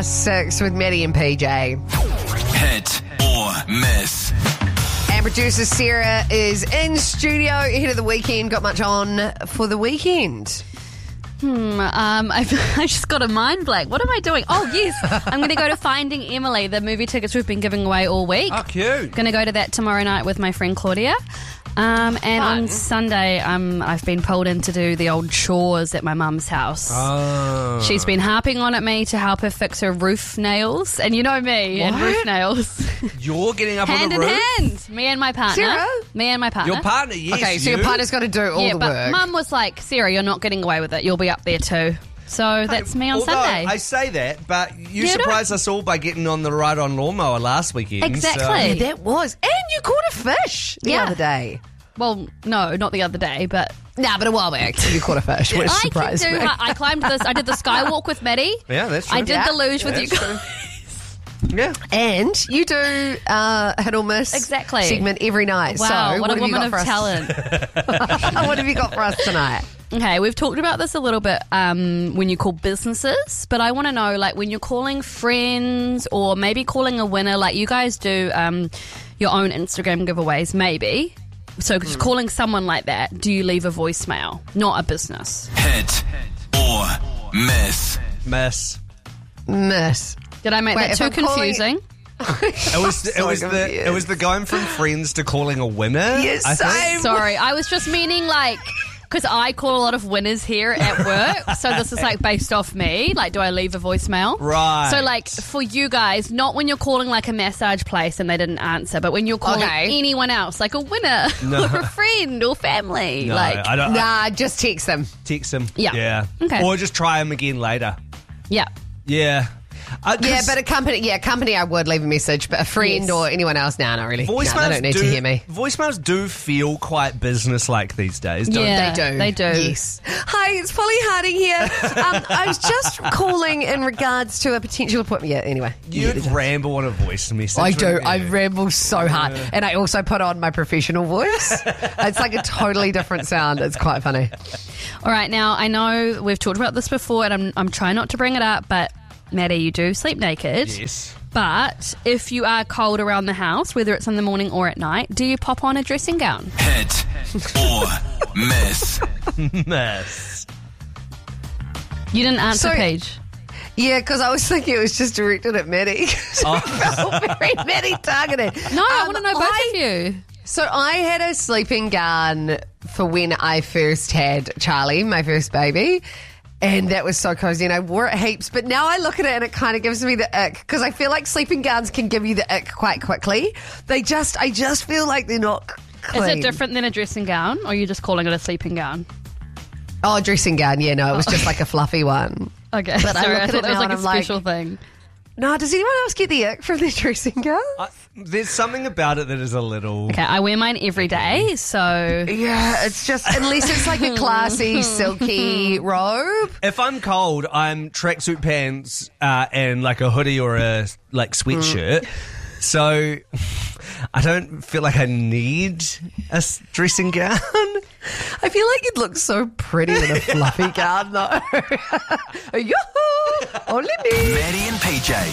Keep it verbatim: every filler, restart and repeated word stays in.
past six with Maddie and P J. Hit or miss. And producer Sarah is in studio ahead of the weekend. Got much on for the weekend? Hmm, um, I've, I just got a mind blank. What am I doing? Oh, yes. I'm going to go to Finding Emily, the movie tickets we've been giving away all week. Oh, cute. Going to go to that tomorrow night with my friend Claudia. Um, and Fun. on Sunday, um, I've been pulled in to do the old chores at my mum's house. Oh. She's been harping on at me to help her fix her roof nails. And you know me and What? roof nails. You're getting up hand on the in roof? hand. Me and my partner. Sarah? Me and my partner. Your partner, yes. Okay, so you. your partner's got to do all yeah, the but work. Mum was like, Sarah, you're not getting away with it. You'll be up there too. So that's me on Although, Sunday. I say that, but you You surprised us all by getting on the ride-on lawnmower last weekend. Exactly. so- Yeah, that was. And you caught a fish the Yeah. other day. Well, no, not the other day, but Nah, but a while back you caught a fish, which I can surprised do. me. I climbed this. I did the skywalk with Maddie. Yeah, that's true. I did Yeah. the luge with Yeah, you that's guys. Yeah. And you do uh, hit or miss Exactly. segment every night. Wow, so what a have you woman got of for us- talent. What have you got for us tonight? Okay, we've talked about this a little bit um, when you call businesses, but I want to know, like, when you're calling friends or maybe calling a winner, like you guys do um, your own Instagram giveaways, maybe. So just calling someone like that, do you leave a voicemail, not a business? Hit or miss. Miss. Miss. Did I make Wait, that if too I'm calling- confusing? It was. It So was the. confused. It was the going from friends to calling a winner. Yes, I think. same. Sorry, I was just meaning like because I call a lot of winners here at work, so this is like based off me. Like, do I leave a voicemail? Right. So, like for you guys, not when you're calling like a massage place and they didn't answer, but when you're calling Okay. anyone else, like a winner No. or a friend or family, No, like I don't. I Nah, just text them. text him. Yeah. Yeah. Okay. Or just try him again later. yeah. Yeah. Uh, Yeah, 'cause but a company, yeah, company I would leave a message, but a friend Yes. or anyone else, nah, not really. Nah, voicemails they don't need do, to hear me. Voicemails do feel quite business-like these days, don't Yeah. they? They do. They do. Yes. Hi, it's Polly Harding here. um, I was just calling in regards to a potential appointment. Yeah, anyway. You'd ramble on a voice message. I do. wouldn't I you? ramble so hard. And I also put on my professional voice. It's like a totally different sound. It's quite funny. All right, now I know we've talked about this before, and I'm I'm trying not to bring it up, but Maddie, you do sleep naked. Yes. But if you are cold around the house, whether it's in the morning or at night, do you pop on a dressing gown? Hit or miss. Miss. You didn't answer, So- Paige. Yeah, because I was thinking it was just directed at Maddie. So it felt very Maddie targeted. No, I Um, want to know both I- of you. So I had a sleeping gown for when I first had Charlie, my first baby. And that was so cozy, and I wore it heaps. But now I look at it, and it kind of gives me the ick because I feel like sleeping gowns can give you the ick quite quickly. They just, I just feel like they're not clean. Is it different than a dressing gown, or are you just calling it a sleeping gown? Oh, a dressing gown. Yeah, no, it was just like a fluffy one. Okay, But I sorry, look I, at thought it that was now like a and I'm like- special thing. No, does anyone else get the ick from their dressing gown? I, there's something about it that is a little. Okay, I wear mine every day, so Yeah, it's just unless it's like a classy, silky robe. If I'm cold, I'm tracksuit pants uh, and like a hoodie or a like sweatshirt. So I don't feel like I need a s- dressing gown. I feel like you'd look so pretty in a fluffy gown, though. Yoo-hoo! Only me. Maddie and P J.